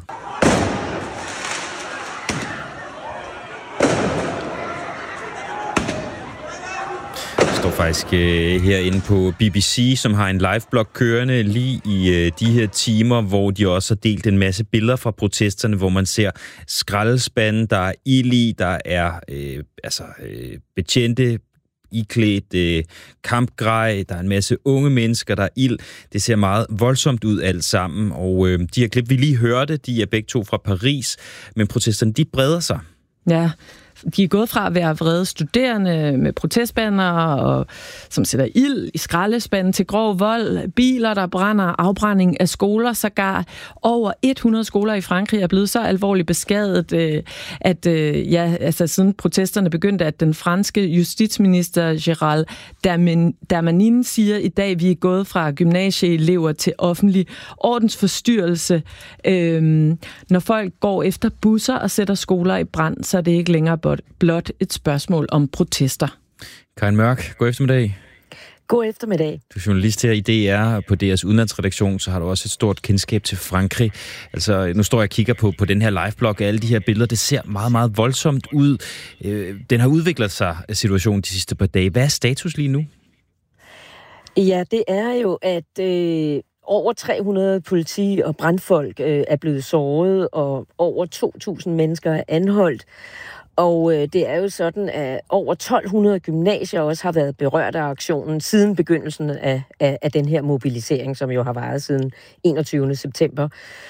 Der står faktisk herinde på BBC, som har en liveblog kørende lige i de her timer, hvor de også har delt en masse billeder fra protesterne, hvor man ser skraldespande, der er ild i, der er betjente iklædt kampgrej, der er en masse unge mennesker, der er ild. Det ser meget voldsomt ud alt sammen, og de her klip, vi lige hørte, de er begge to fra Paris, men protesterne, de breder sig. Ja, de er gået fra at være vrede studerende med protestbander, og som sætter ild i skraldespanden, til grov vold, biler, der brænder, afbrænding af skoler, sågar over 100 skoler i Frankrig er blevet så alvorligt beskadiget, at siden protesterne begyndte, at den franske justitsminister Gérald Darmanin siger i dag, at vi er gået fra gymnasieelever til offentlig ordensforstyrrelse. Når folk går efter busser og sætter skoler i brand, så er det ikke længere blot et spørgsmål om protester. Karin Mørk, god eftermiddag. God eftermiddag. Du er journalist her i DR på DR's udenlandsredaktion, så har du også et stort kendskab til Frankrig. Altså, nu står jeg og kigger på den her liveblog, alle de her billeder, det ser meget, meget voldsomt ud. Den har udviklet sig, situationen de sidste par dage. Hvad er status lige nu? Ja, det er jo, at over 300 politi- og brandfolk er blevet såret, og over 2.000 mennesker er anholdt. Og det er jo sådan, at over 1.200 gymnasier også har været berørt af aktionen siden begyndelsen af den her mobilisering, som jo har varet siden 21. september.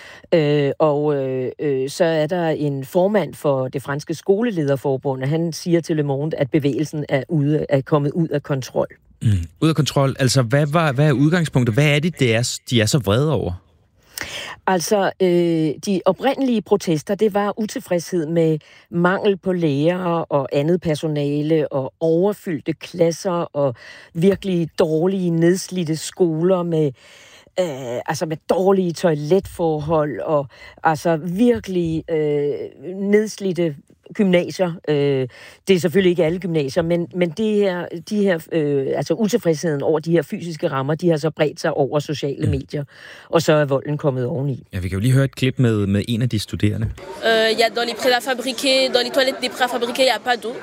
Så er der en formand for det franske skolelederforbund, og han siger til Le Monde, at bevægelsen er kommet ud af kontrol. Ud af kontrol. Altså, hvad er udgangspunktet? Hvad er det, de er så vrede over? Altså, de oprindelige protester, det var utilfredshed med mangel på lærere og andet personale og overfyldte klasser og virkelig dårlige, nedslidte skoler med dårlige toiletforhold og altså virkelig nedslidte gymnasier. Det er selvfølgelig ikke alle gymnasier, men de her utilfredsheden over de her fysiske rammer, de har så bredt sig over sociale medier, og så er volden kommet oveni. Ja, vi kan jo lige høre et klip med en af de studerende. Il y a dans les préfabriqués, dans les toilettes des préfabriqués, il y a pas d'eau.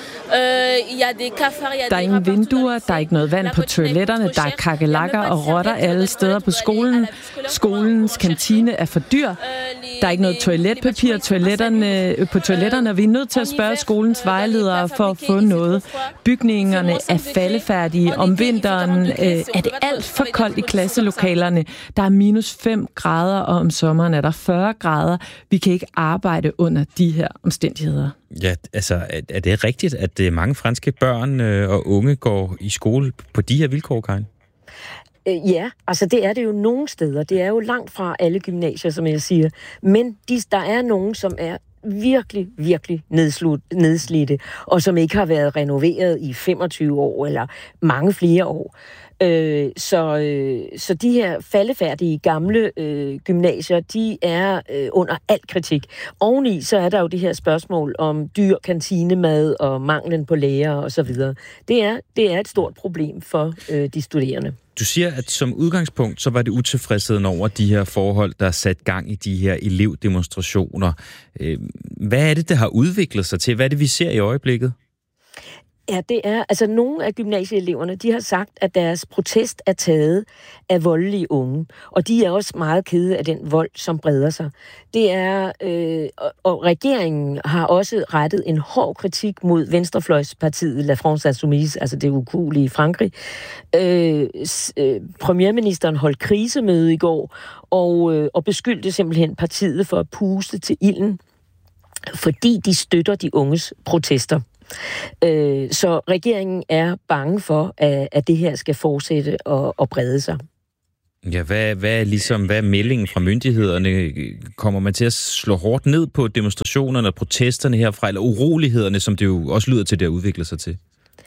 Der er ingen vinduer, der er ikke noget vand på toiletterne, der er kakelakker og rotter alle steder på skolen. Skolens kantine er for dyr. Der er ikke noget toiletpapir på toiletterne, og vi er nødt til at spørge skolens vejledere for at få noget. Bygningerne er faldefærdige. Om vinteren er det alt for koldt i klasselokalerne. Der er minus 5 grader, og om sommeren er der 40 grader. Vi kan ikke arbejde under de her omstændigheder. Ja, altså, er det rigtigt, at mange franske børn og unge går i skole på de her vilkår, Karin? Ja, altså det er det jo nogle steder. Det er jo langt fra alle gymnasier, som jeg siger. Men der er nogen, som er virkelig, virkelig nedslidte, og som ikke har været renoveret i 25 år eller mange flere år. Så de her faldefærdige gamle gymnasier, de er under al kritik. Oveni så er der jo det her spørgsmål om dyr kantinemad og manglen på lærere osv. Det er et stort problem for de studerende. Du siger, at som udgangspunkt, så var det utilfredsheden over de her forhold, der er sat gang i de her elevdemonstrationer. Hvad er det, der har udviklet sig til? Hvad er det, vi ser i øjeblikket? Ja, det er, altså nogle af gymnasieeleverne, de har sagt, at deres protest er taget af voldelige unge, og de er også meget kede af den vold, som breder sig. Det er, og regeringen har også rettet en hård kritik mod venstrefløjspartiet La France Insoumise, altså det ukuelige i Frankrig. Premierministeren holdt krisemøde i går, og beskyldte simpelthen partiet for at puste til ilden, fordi de støtter de unges protester. Så regeringen er bange for, at det her skal fortsætte og brede sig. Ja, hvad er meldingen fra myndighederne? Kommer man til at slå hårdt ned på demonstrationerne og protesterne herfra, eller urolighederne, som det jo også lyder til, det at udvikle sig til?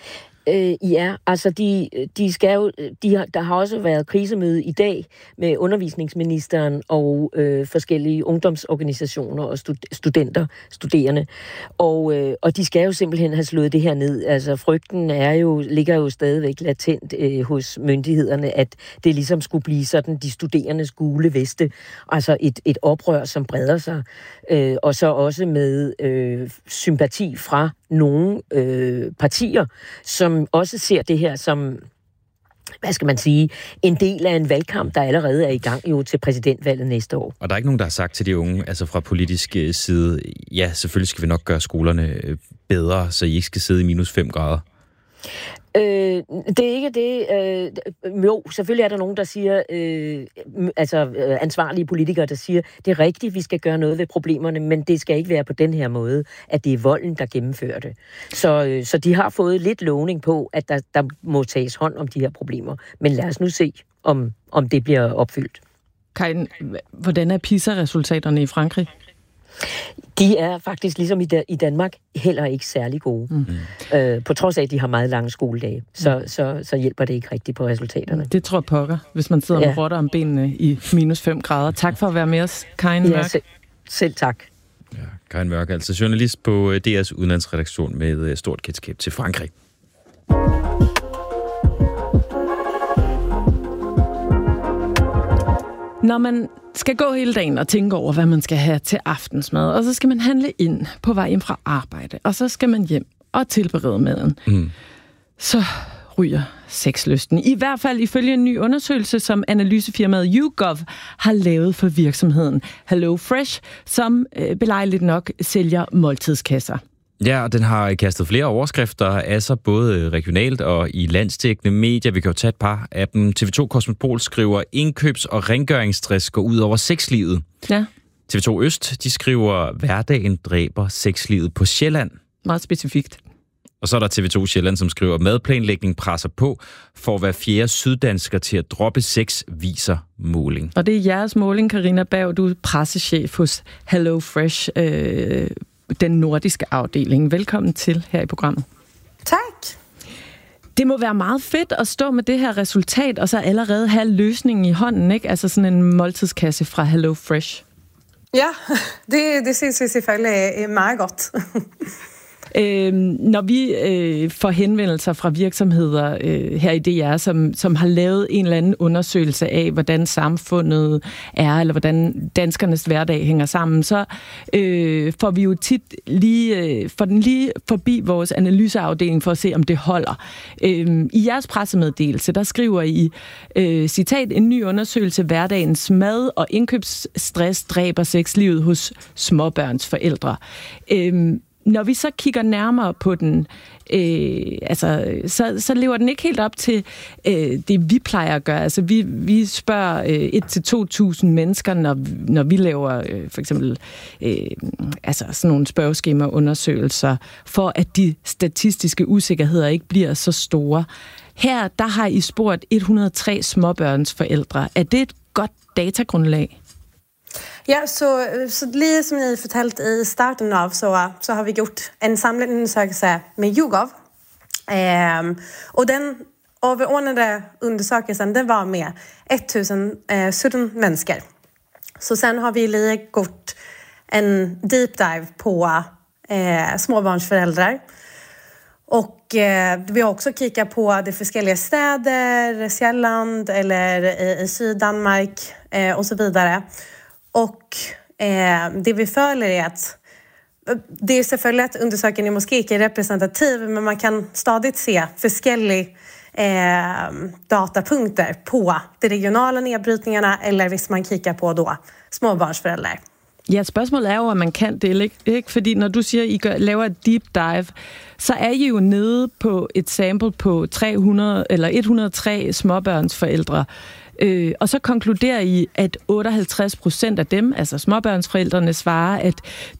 Ja, altså der har også været krisemøde i dag med undervisningsministeren og forskellige ungdomsorganisationer og studerende. Og de skal jo simpelthen have slået det her ned. Altså frygten ligger jo stadigvæk latent hos myndighederne, at det ligesom skulle blive sådan de studerendes gule veste. Altså et oprør, som breder sig. Og så også med sympati fra nogle partier, som også ser det her som, hvad skal man sige, en del af en valgkamp, der allerede er i gang jo til præsidentvalget næste år. Og der er ikke nogen, der har sagt til de unge, altså fra politisk side, ja, selvfølgelig skal vi nok gøre skolerne bedre, så I ikke skal sidde i minus 5 grader? Det er ikke det. Jo, selvfølgelig er der nogen, der siger, ansvarlige politikere, der siger, det er rigtigt, vi skal gøre noget ved problemerne, men det skal ikke være på den her måde, at det er volden, der gennemfører det. Så de har fået lidt lovning på, at der må tages hånd om de her problemer. Men lad os nu se, om det bliver opfyldt. Karin, hvordan er PISA-resultaterne i Frankrig? De er faktisk ligesom i Danmark heller ikke særlig gode. På trods af, at de har meget lange skoledage, så hjælper det ikke rigtigt på resultaterne. Det tror jeg pokker, hvis man sidder med rotter om benene i minus 5 grader. Tak for at være med os, Karin Mørk. Selv tak. Ja, Karin Mørk, altså journalist på DR's udenlandsredaktion med stort kendskab til Frankrig. Når man skal gå hele dagen og tænke over, hvad man skal have til aftensmad, og så skal man handle ind på vej hjem fra arbejde, og så skal man hjem og tilberede maden, så ryger sexlysten. I hvert fald ifølge en ny undersøgelse, som analysefirmaet YouGov har lavet for virksomheden HelloFresh, som belejligt nok sælger måltidskasser. Ja, og den har kastet flere overskrifter af sig, både regionalt og i landsdækkende medier. Vi kan jo tage et par af dem. TV2 Cosmopol skriver, indkøbs- og rengøringsstress går ud over sexlivet. Ja. TV2 Øst, de skriver, hverdagen dræber sexlivet på Sjælland. Meget specifikt. Og så er der TV2 Sjælland, som skriver, madplanlægning presser på for hver fjerde syddansker til at droppe sex, viser måling. Og det er jeres måling, Carina Berg. Du er pressechef hos HelloFresh, den nordiske afdeling. Velkommen til her i programmet. Tak. Det må være meget fedt at stå med det her resultat, og så allerede have løsningen i hånden, ikke? Altså sådan en måltidskasse fra HelloFresh. Ja, det synes vi selvfølgelig er meget godt. Når vi får henvendelser fra virksomheder her i DR, som har lavet en eller anden undersøgelse af, hvordan samfundet er, eller hvordan danskernes hverdag hænger sammen, så får vi jo tit lige forbi vores analyseafdeling for at se, om det holder. I jeres pressemeddelelse, der skriver I, citat, en ny undersøgelse, hverdagens mad og indkøbsstress dræber sexlivet hos småbørnsforældre. Når vi så kigger nærmere på den, så lever den ikke helt op til det, vi plejer at gøre. Altså, vi spørger 1-2.000 mennesker, når vi laver for eksempel sådan nogle spørgeskemaundersøgelser, for at de statistiske usikkerheder ikke bliver så store. Her, der har I spurgt 103 småbørnsforældre. Er det et godt datagrundlag? Ja, så lige som ni fortalte i starten av så har vi gjort en samlad undersökelse med YouGov. Och den överordnade undersökelsen, den var med 1017 människor. Så sen har vi gjort en deep dive på småbarnsföräldrar. Och vi har också kikat på de olika städer, Själland eller i Syddanmark och så vidare. Och det vi följer är att det är selvfølgelig att undersökningen måske ikke er representativ, men man kan stadigt se forskellige datapunkter på de regionale nedbrytningarna, eller hvis man kigger på då småbarnsforældre. Ja, spørgsmålet er jo, at man kan det, ikke? Fordi når du siger, at I laver et deep dive, så er I jo nede på et sample på 103 småbørnsforældre. Og så konkluderer I, at 58% af dem, altså småbørnsforældrene, svarer, at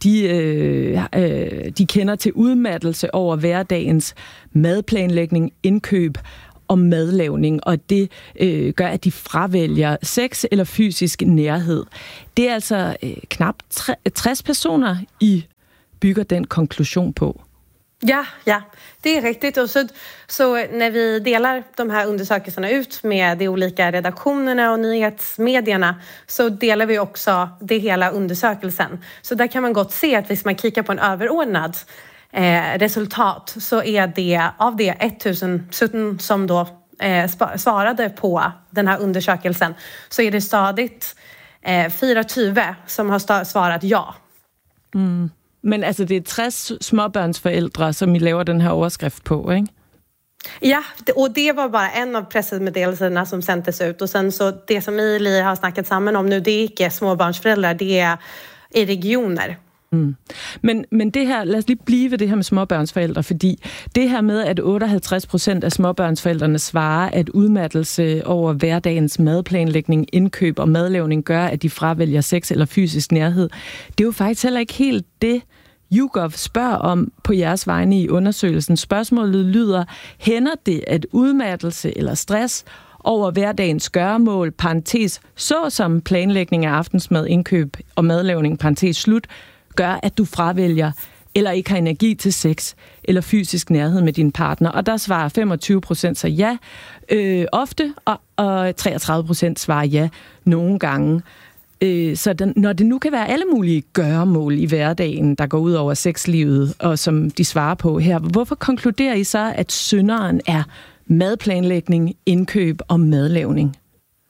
de kender til udmattelse over hverdagens madplanlægning, indkøb og madlavning, og det gør, at de fravælger sex eller fysisk nærhed. Det er altså knap 60 personer, I bygger den konklusion på. Ja, det är riktigt. Och så när vi delar de här undersökelserna ut med de olika redaktionerna och nyhetsmedierna, så delar vi också det hela undersökelsen. Så där kan man gott se att hvis man kikar på en överordnad resultat, så är det av det 1017 som då svarade på den här undersökelsen, så är det stadigt 24 som har svarat ja. Mm. Men altså, det er 60 småbørnsforældre, som I laver den her overskrift på, ikke? Ja, och det var bara en av pressmeddelelserna som sändes ut. Och sen så det som Ili har snackat samman om nu, det är ikke småbarnsforældre, det er i regioner. Mm. Men det her, lad os lige blive ved det her med småbørnsforældre, fordi det her med, at 58% af småbørnsforældrene svarer, at udmattelse over hverdagens madplanlægning, indkøb og madlavning gør, at de fravælger sex eller fysisk nærhed, det er jo faktisk heller ikke helt det, YouGov spørger om på jeres vegne i undersøgelsen. Spørgsmålet lyder, hænder det, at udmattelse eller stress over hverdagens gøremål, parentes, såsom planlægning af aftensmad, indkøb og madlavning, parentes slut, gør, at du fravælger eller ikke har energi til sex eller fysisk nærhed med din partner. Og der svarer 25% så ja, ofte, og 33% svarer ja nogle gange. Så når det nu kan være alle mulige gøremål i hverdagen, der går ud over sexlivet, og som de svarer på her, hvorfor konkluderer I så, at synderen er madplanlægning, indkøb og madlavning?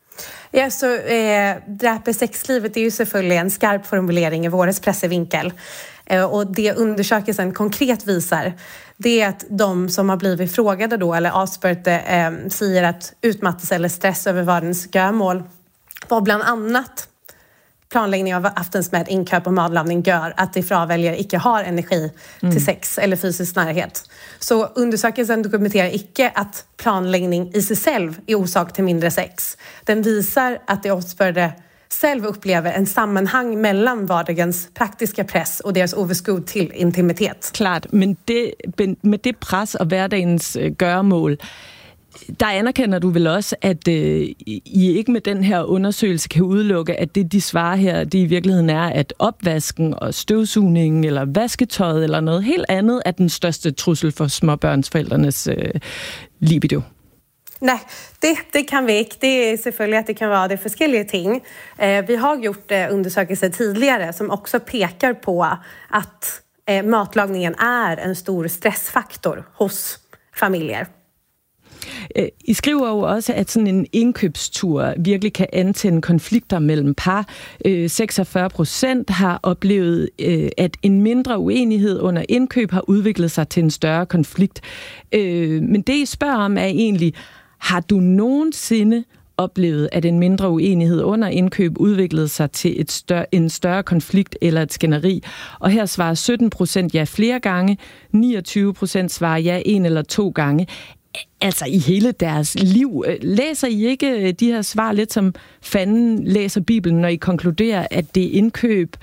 Ja, så Dräper sexlivet är ju selvfølgelig en skarp formulering i vårets pressevinkel. Och det undersökelsen konkret visar, det är att de som har blivit frågade då, eller avspurt, säger att utmattelse eller stress över vardagens göremål var bland annat planläggning av aftensmad, inköp och matlagning gör att de fraväljer ikke har energi till sex eller fysisk närhet. Så undersökelsen dokumenterar ikke att planläggning i sig själv är orsak till mindre sex. Den visar att de avspurrade selv upplever en sammenhang mellem vardagens praktiske press og deres overskud til intimitet. Klart, men med det pres og hverdagens gøremål, der anerkender du vel også, at I ikke med den her undersøgelse kan udelukke, at det, de svarer her, det i virkeligheden er, at opvasken og støvsugningen eller vasketøjet eller noget helt andet er den største trussel for småbørnsforældrenes libido. Nej, det kan vi ikke. Det er selvfølgelig, at det kan være det forskellige ting. Vi har gjort undersøgelser tidligere, som også peker på, at matlagningen er en stor stressfaktor hos familier. I skriver jo også, at sådan en indkøbstur virkelig kan antænde konflikter mellem par. 46% har oplevet, at en mindre uenighed under indkøb har udviklet sig til en større konflikt. Men det, I spørger om, er egentlig, har du nogensinde oplevet, at en mindre uenighed under indkøb udviklede sig til en større konflikt eller et skænderi? Og her svarer 17% ja flere gange, 29% svarer ja 1 eller 2 gange. Altså i hele deres liv. Læser I ikke de her svar lidt som fanden læser Bibelen, når I konkluderer, at det er indkøb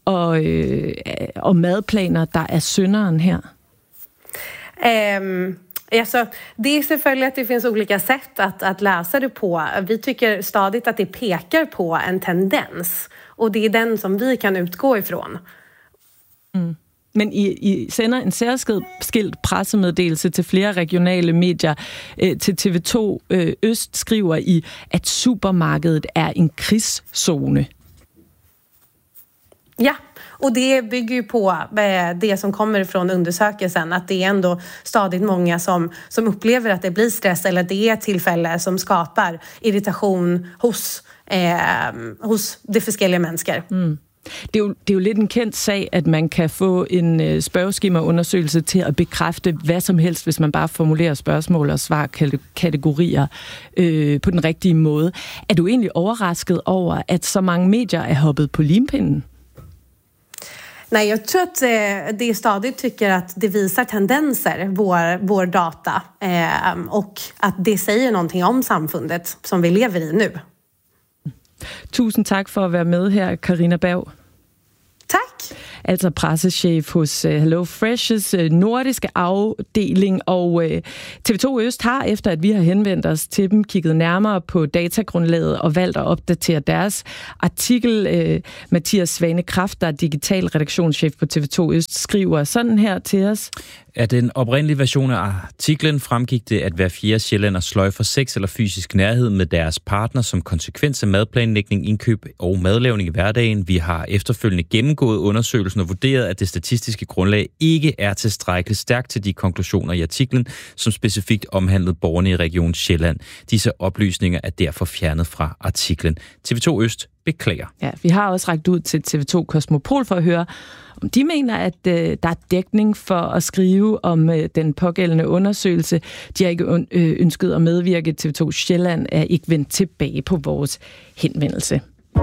og madplaner, der er synderen her? Alltså, det är selvfølgelig att det finns olika sätt att läsa det på. Vi tycker stadigt att det pekar på en tendens. Och det är den som vi kan utgå ifrån. Mm. Men I sender en særskilt pressemeddelelse til flere regionale medier. Til TV2 Øst skriver I, at supermarkedet er en krigszone. Ja, och det bygger ju på det som kommer från undersökelsen, att det är ändå stadigt många som upplever att det blir stress eller det är tillfälle som skapar irritation hos de forskellige mennesker. Mm. Det er jo lidt en kendt sag, at man kan få en spørgeskemaundersøgelse til at bekræfte hvad som helst, hvis man bare formulerer spørgsmål og svarkategorier på den rigtige måde. Er du egentlig overrasket over, at så mange medier er hoppet på limpinden? Nej, jag tror att det stadigt tycker att det visar tendenser, vår data, och att det säger någonting om samfundet som vi lever i nu. Tusind tak for at være med her, Carina Berg. Tak. Altså pressechef hos HelloFresh's nordiske afdeling, og TV2 Øst har, efter at vi har henvendt os til dem, kigget nærmere på datagrundlaget og valgt at opdatere deres artikel. Mathias Svanekraft, der er digital redaktionschef på TV2 Øst, skriver sådan her til os. Af den oprindelige version af artiklen fremgik det, at hver 4. sjællænder sløjfer sex eller fysisk nærhed med deres partner som konsekvens af madplanlægning, indkøb og madlavning i hverdagen. Vi har efterfølgende gennemgået undersøgelsen og vurderet, at det statistiske grundlag ikke er tilstrækkeligt stærkt til de konklusioner i artiklen, som specifikt omhandlede borgerne i Region Sjælland. Disse oplysninger er derfor fjernet fra artiklen. TV2 Øst beklager. Ja, vi har også rækket ud til TV2 Kosmopol for at høre, om de mener, at der er dækning for at skrive om den pågældende undersøgelse. De har ikke ønsket at medvirke. TV2 Sjælland er ikke vendt tilbage på vores henvendelse.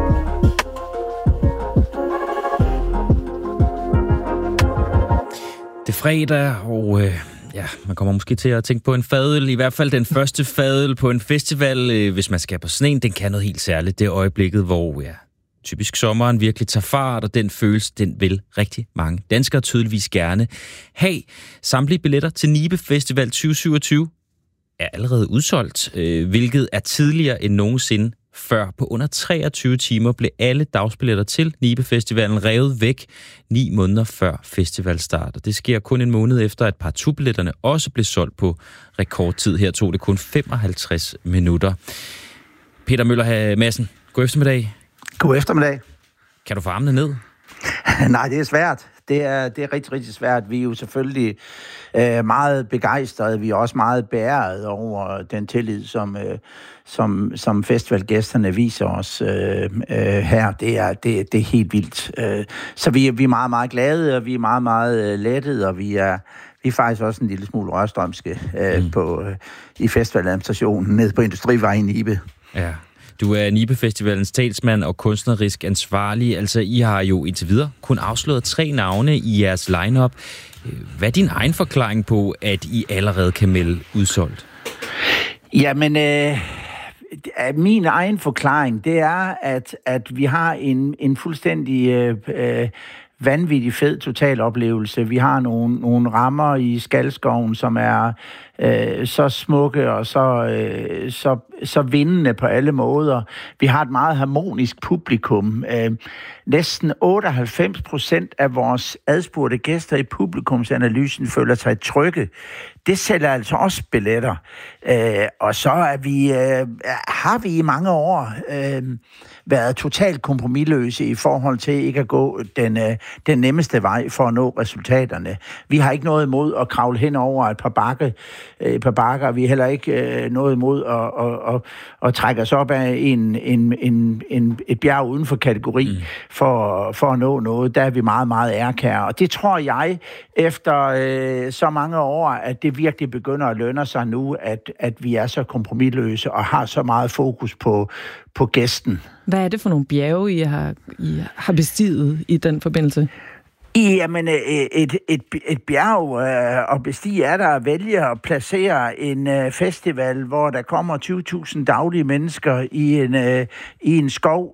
Det er fredag, og man kommer måske til at tænke på en fadøl. I hvert fald den første fadøl på en festival, hvis man skal på sneen, den kan noget helt særligt. Det er øjeblikket, hvor typisk sommeren virkelig tager fart, og den følelse, den vil rigtig mange danskere tydeligvis gerne have. Samtlige billetter til Nibe Festival 2027 er allerede udsolgt, hvilket er tidligere end nogensinde før. På under 23 timer blev alle dagsbilletter til Nibe Festivalen revet væk 9 måneder før festivalstart. Og det sker kun en måned efter, at partout-billetterne også blev solgt på rekordtid. Her tog det kun 55 minutter. Peter Møller Madsen, god eftermiddag. God eftermiddag. Kan du få armene ned? Nej, det er svært. Det er rigtig, rigtig svært. Vi er jo selvfølgelig meget begejstrede. Vi er også meget beæret over den tillid, som festivalgæsterne viser os her. Det er helt vildt. Så vi er meget, meget glade, og vi er meget, meget lettede, og vi er faktisk også en lille smule rørstrømske i festivaladministrationen nede på Industrivej i Nibe. Ja. Du er Nibe Festivalens talsmand og kunstnerisk ansvarlig. Altså, I har jo indtil videre kun afsløret 3 navne i jeres line-up. Hvad er din egen forklaring på, at I allerede kan melde udsolgt? Jamen, min egen forklaring, det er, at vi har en fuldstændig vanvittig fed totaloplevelse. Vi har nogle rammer i Skalskoven, som er så smukke og så vindende på alle måder. Vi har et meget harmonisk publikum. Næsten 98% af vores adspurgte gæster i publikumsanalysen føler sig trygge. Det sælger altså også billetter. Og så har vi i mange år været totalt kompromisløse i forhold til ikke at gå den nemmeste vej for at nå resultaterne. Vi har ikke noget imod at kravle hen over et par bakker. Vi har heller ikke noget imod at trække os op af et bjerg uden for kategori for at nå noget. Der er vi meget, meget ærkære. Og det tror jeg, efter så mange år, at det virkelig begynder at lønne sig nu, at vi er så kompromisløse og har så meget fokus på gæsten. Hvad er det for nogle bjerge, I har bestiget i den forbindelse? Jamen, et bjerg og bestige er der at vælge at placere en festival, hvor der kommer 20.000 daglige mennesker i en skov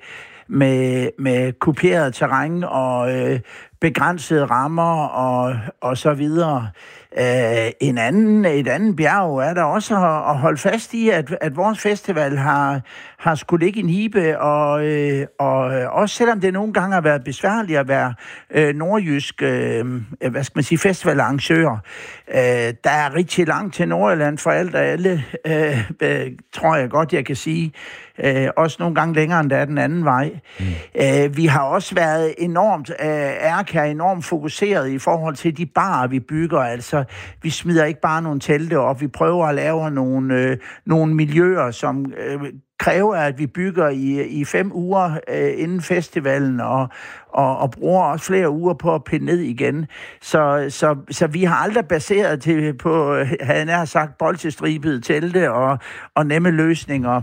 med kuperet terræn og begrænsede rammer og så videre. Et andet bjerg er der også at holde fast i, at vores festival har skulle ligge i Nibe, og også selvom det nogle gange har været besværligt at være nordjysk festivalarrangør. Der er rigtig langt til Nordjylland for alt og alle, tror jeg godt, jeg kan sige. Også nogle gange længere end der er den anden vej. Vi har også været enormt enormt fokuseret i forhold til de barer, vi bygger. Altså, vi smider ikke bare nogle telte op. Vi prøver at lave nogle miljøer, som kræver, at vi bygger i 5 uger inden festivalen, og bruger også flere uger på at pille ned igen. Så vi har aldrig baseret på, havde jeg nær sagt, bolchestribede telte og nemme løsninger,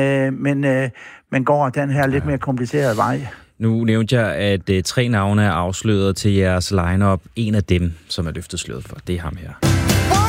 men går den her lidt mere komplicerede vej. Nu nævnte jeg, at 3 navne er afsløret til jeres line-up. En af dem, som er løftet sløret for, det er ham her.